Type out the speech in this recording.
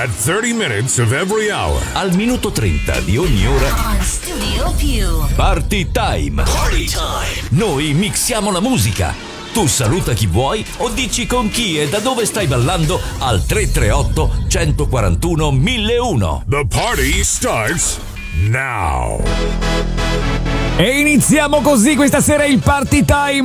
At 30 minutes of every hour. Al minuto 30 di ogni ora. On Studio Più. Party Time. Party Time. Noi mixiamo la musica. Tu saluta chi vuoi o dici con chi e da dove stai ballando al 338 141 1001. The party starts now. E iniziamo così questa sera il Party Time.